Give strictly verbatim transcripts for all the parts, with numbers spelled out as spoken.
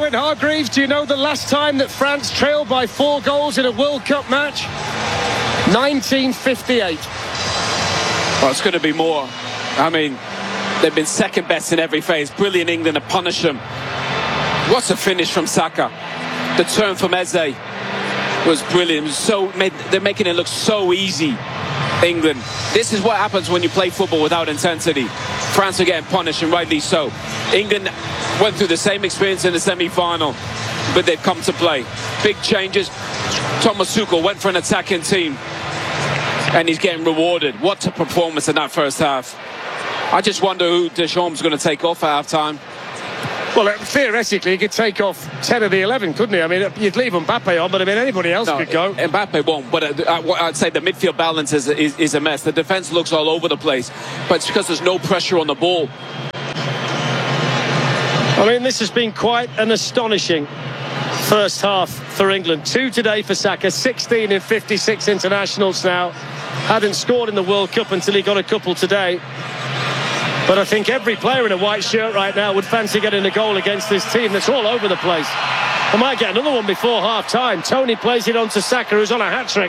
Owen Hargreaves, do you know the last time that France trailed by four goals in a World Cup match? nineteen fifty-eight. Well, it's going to be more. I mean, they've been second best in every phase. Brilliant England to punish them. What's a finish from Saka? The turn from Eze was brilliant. It was so made, they're making it look so easy, England. This is what happens when you play football without intensity. France are getting punished, and rightly so. England went through the same experience in the semi-final, but they've come to play. Big changes. Thomas Tuchel went for an attacking team, and he's getting rewarded. What a performance in that first half. I just wonder who Deschamps is going to take off at half-time. Well, theoretically, he could take off ten of the eleven, couldn't he? I mean, you'd leave Mbappe on, but I mean, anybody else no, could go. Mbappe won't, but I'd say the midfield balance is, is, is a mess. The defence looks all over the place, but it's because there's no pressure on the ball. I mean, this has been quite an astonishing first half for England. Two today for Saka, sixteen in fifty-six internationals now. Hadn't scored in the World Cup until he got a couple today. But I think every player in a white shirt right now would fancy getting a goal against this team that's all over the place. I might get another one before half-time. Tony plays it on to Saka, who's on a hat-trick.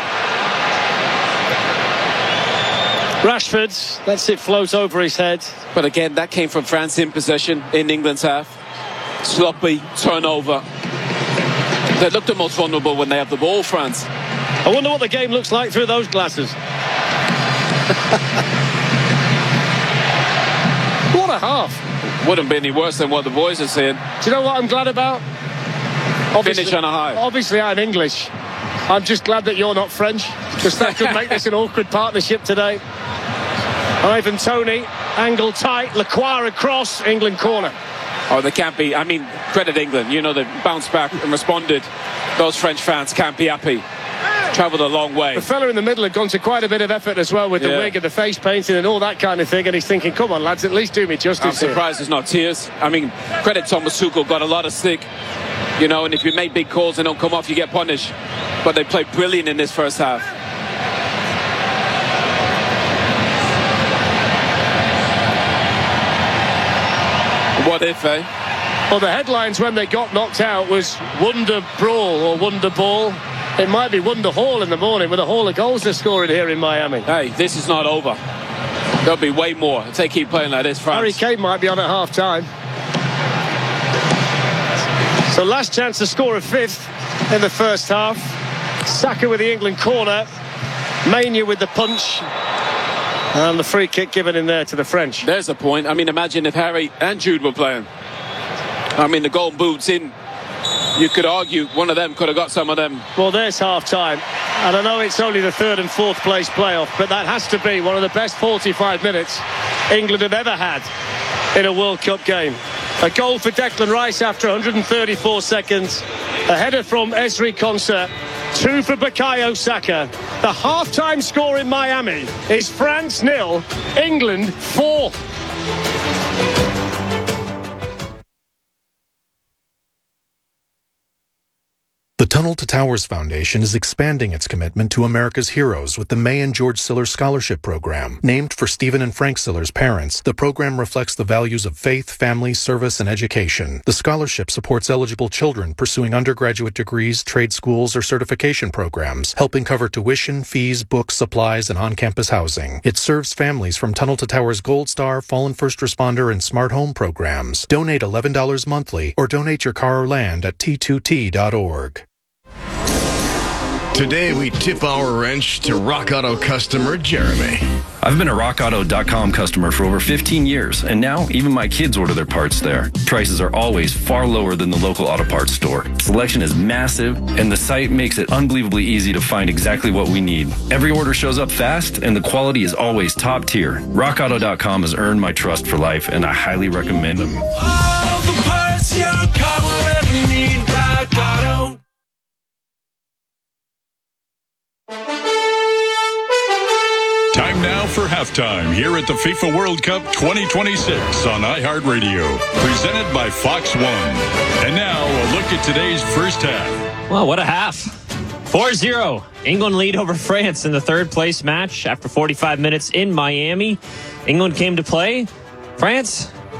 Rashford lets it float over his head. But again, that came from France in possession in England's half. Sloppy turnover. They look the most vulnerable when they have the ball, France. I wonder what the game looks like through those glasses. What a half. Wouldn't be any worse than what the boys are saying. Do you know what I'm glad about? Obviously, Finish on a high. Obviously, I'm English. I'm just glad that you're not French, because that could make this an awkward partnership today. Ivan Toney, angle tight, Lacroix across, England corner. Oh, they can't be. I mean, credit England. You know, they bounced back and responded. Those French fans can't be happy. Travelled a long way. The fella in the middle had gone to quite a bit of effort as well with yeah. the wig and the face painting and all that kind of thing, and he's thinking, come on lads, at least do me justice. I'm surprised here. There's not tears. I mean, credit Thomas Tuchel, got a lot of stick, you know, and if you make big calls and don't come off, you get punished. But they played brilliant in this first half. What if, eh? Well, the headlines when they got knocked out was Wonder Brawl or Wonder Ball. It might be Wonder Hall in the morning with a haul of goals they're scoring here in Miami. Hey, this is not over. There'll be way more if they keep playing like this, France. Harry Kane might be on at half-time. So last chance to score a fifth in the first half. Saka with the England corner. Mania with the punch. And the free kick given in there to the French. There's a point. I mean, imagine if Harry and Jude were playing. I mean, the golden boot's in. You could argue one of them could have got some of them. Well, there's half-time. And I know it's only the third and fourth place playoff, but that has to be one of the best forty-five minutes England have ever had in a World Cup game. A goal for Declan Rice after one hundred thirty-four seconds. A header from Ezri Konsa. Two for Bukayo Saka. The half-time score in Miami is France nil, England four. The Tunnel to Towers Foundation is expanding its commitment to America's heroes with the May and George Siller Scholarship Program. Named for Stephen and Frank Siller's parents, the program reflects the values of faith, family, service, and education. The scholarship supports eligible children pursuing undergraduate degrees, trade schools, or certification programs, helping cover tuition, fees, books, supplies, and on-campus housing. It serves families from Tunnel to Towers Gold Star, Fallen First Responder, and Smart Home programs. Donate eleven dollars monthly or donate your car or land at T two T dot org. Today, we tip our wrench to Rock Auto customer Jeremy. I've been a rock auto dot com customer for over fifteen years, and now even my kids order their parts there. Prices are always far lower than the local auto parts store. Selection is massive, and the site makes it unbelievably easy to find exactly what we need. Every order shows up fast, and the quality is always top tier. rock auto dot com has earned my trust for life, and I highly recommend them. All the parts your car will ever need, Rock Auto. Time now for halftime here at the FIFA World Cup twenty twenty-six on iHeartRadio, presented by Fox One. And now a look at today's first half. Well, what a half. four zero. England lead over France in the third place match after forty-five minutes in Miami. England came to play. France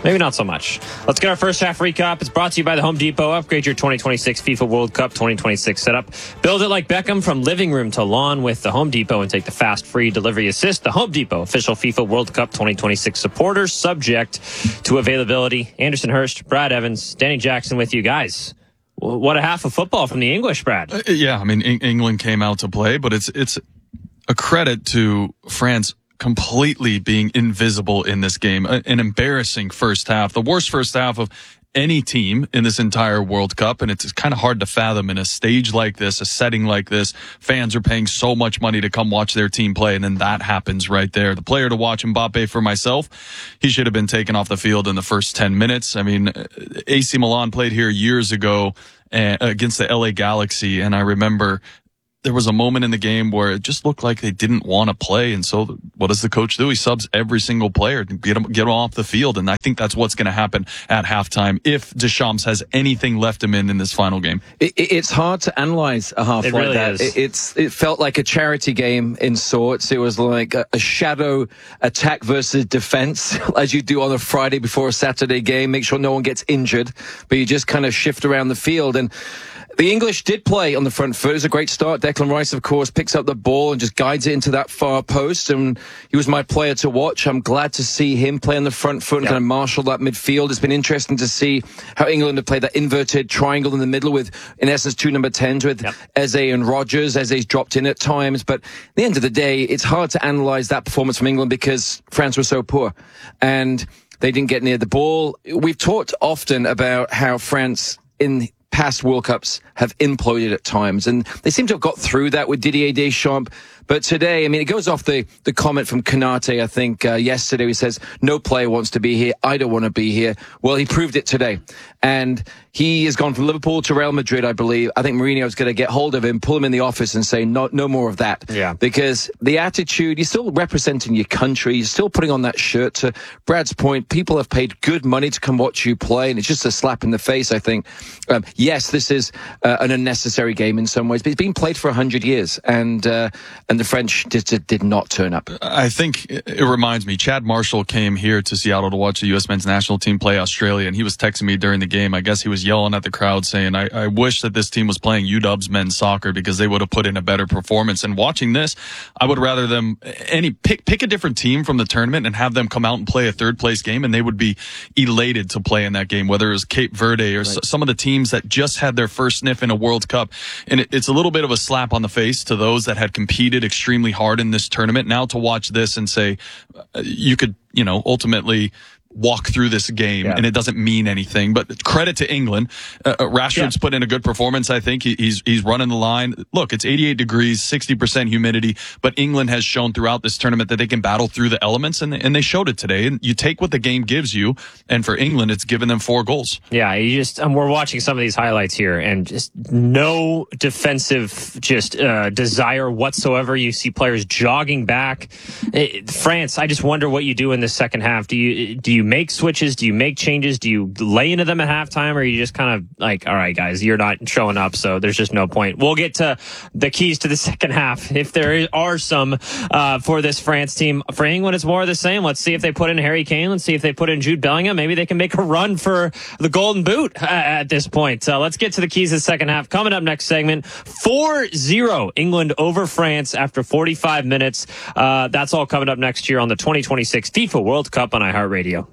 maybe not so much. Let's get our first half recap. It's brought to you by the Home Depot. Upgrade your twenty twenty-six FIFA World Cup twenty twenty-six setup. Build it like Beckham from living room to lawn with the Home Depot and take the fast, free delivery assist. The Home Depot, official FIFA World Cup twenty twenty-six supporter, subject to availability. Anderson Hurst, Brad Evans, Danny Jackson with you guys. What a half of football from the English, Brad. Uh, yeah, I mean, Eng- England came out to play, but it's it's a credit to France completely being invisible in this game. A- an embarrassing first half, the worst first half of any team in this entire World Cup, and it's kind of hard to fathom in a stage like this, a setting like this. Fans are paying so much money to come watch their team play, and then that happens right there. The player to watch, Mbappe, for myself, he should have been taken off the field in the first ten minutes. I mean, A C Milan played here years ago uh, against the L A Galaxy, and I remember there was a moment in the game where it just looked like they didn't want to play. And so what does the coach do? He subs every single player to get them, get them off the field. And I think that's what's going to happen at halftime if Deschamps has anything left him in in this final game. It, it's hard to analyze a half it like really that. Is. It, it's, it felt like a charity game in sorts. It was like a, a shadow attack versus defense, as you do on a Friday before a Saturday game. Make sure no one gets injured, but you just kind of shift around the field. And the English did play on the front foot. It was a great start. Declan Rice, of course, picks up the ball and just guides it into that far post. And he was my player to watch. I'm glad to see him play on the front foot and yep. kind of marshal that midfield. It's been interesting to see how England have played that inverted triangle in the middle with, in essence, two number tens with yep. Eze and Rodgers. Eze's dropped in at times. But at the end of the day, it's hard to analyze that performance from England because France was so poor. And they didn't get near the ball. We've talked often about how France in past World Cups have imploded at times, and they seem to have got through that with Didier Deschamps. But today, I mean, it goes off the, the comment from Konate, I think, uh, yesterday. He says, no player wants to be here. I don't want to be here. Well, he proved it today. And he has gone from Liverpool to Real Madrid, I believe. I think Mourinho's going to get hold of him, pull him in the office and say, no, no more of that. Yeah. Because the attitude, you're still representing your country. You're still putting on that shirt. To Brad's point, people have paid good money to come watch you play, and it's just a slap in the face, I think. Um, yes, this is uh, an unnecessary game in some ways, but it's been played for one hundred years, and uh, and the French just did not turn up. I think it reminds me, Chad Marshall came here to Seattle to watch the U S men's national team play Australia, and he was texting me during the game. I guess he was yelling at the crowd saying, I, I wish that this team was playing U W's men's soccer because they would have put in a better performance. And watching this, I would rather them any pick pick a different team from the tournament and have them come out and play a third place game, and they would be elated to play in that game, whether it was Cape Verde or right. s- some of the teams that just had their first sniff in a World Cup. And it, it's a little bit of a slap on the face to those that had competed extremely hard in this tournament. Now to watch this and say, uh, you could, you know, ultimately walk through this game yeah. and it doesn't mean anything. But credit to England. Uh, Rashford's yeah. put in a good performance, I think. He, he's he's running the line. Look, it's eighty-eight degrees, sixty percent humidity, but England has shown throughout this tournament that they can battle through the elements, and, and they showed it today. And you take what the game gives you, and for England, it's given them four goals. Yeah, you just um, we're watching some of these highlights here, and just no defensive just uh, desire whatsoever. You see players jogging back. It, France, I just wonder what you do in the second half. Do you do you make switches? Do you make changes? Do you lay into them at halftime, or are you just kind of like, all right, guys, you're not showing up, so there's just no point. We'll get to the keys to the second half, if there are some, uh, for this France team. For England, it's more of the same. Let's see if they put in Harry Kane. Let's see if they put in Jude Bellingham. Maybe they can make a run for the Golden Boot uh, at this point. Uh, let's get to the keys to the second half. Coming up next segment, four zero England over France after forty-five minutes. Uh, that's all coming up next year on the twenty twenty-six FIFA World Cup on iHeartRadio.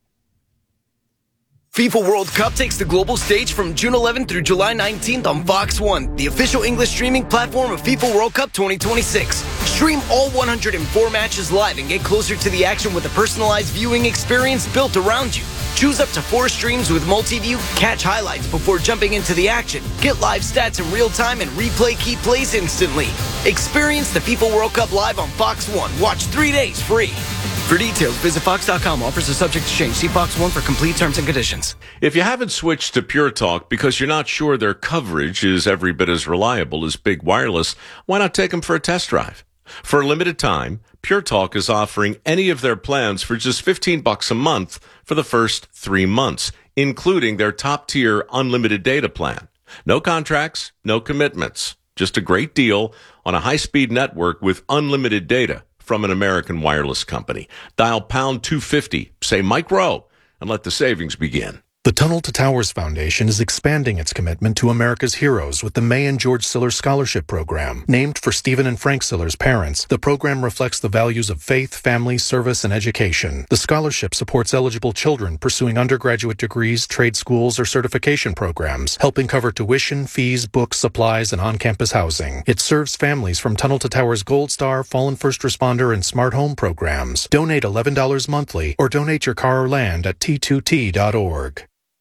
FIFA World Cup takes the global stage from June eleventh through July nineteenth on Fox one, the official English streaming platform of FIFA World Cup twenty twenty-six. Stream all one hundred four matches live and get closer to the action with a personalized viewing experience built around you. Choose up to four streams with multi-view, catch highlights before jumping into the action, get live stats in real time, and replay key plays instantly. Experience the FIFA World Cup live on Fox one. Watch three days free. For details, visit fox dot com. Offers are subject to change. See Fox one for complete terms and conditions. If you haven't switched to Pure Talk because you're not sure their coverage is every bit as reliable as Big Wireless, why not take them for a test drive? For a limited time, Pure Talk is offering any of their plans for just fifteen bucks a month for the first three months, including their top-tier unlimited data plan. No contracts, no commitments. Just a great deal on a high-speed network with unlimited data from an American wireless company. Dial pound two fifty, say Mike Rowe, and let the savings begin. The Tunnel to Towers Foundation is expanding its commitment to America's heroes with the May and George Siller Scholarship Program. Named for Stephen and Frank Siller's parents, the program reflects the values of faith, family, service, and education. The scholarship supports eligible children pursuing undergraduate degrees, trade schools, or certification programs, helping cover tuition, fees, books, supplies, and on-campus housing. It serves families from Tunnel to Towers Gold Star, Fallen First Responder, and Smart Home programs. Donate eleven dollars monthly or donate your car or land at T two T dot org.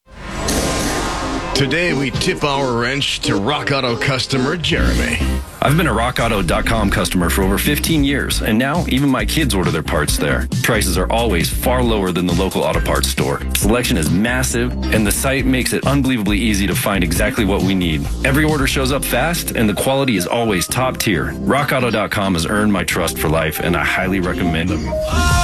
Today we tip our wrench to Rock Auto customer Jeremy. I've been a rock auto dot com customer for over fifteen years, and now even my kids order their parts there. Prices are always far lower than the local auto parts store. Selection is massive, and the site makes it unbelievably easy to find exactly what we need. Every order shows up fast, and the quality is always top tier. rock auto dot com has earned my trust for life, and I highly recommend them.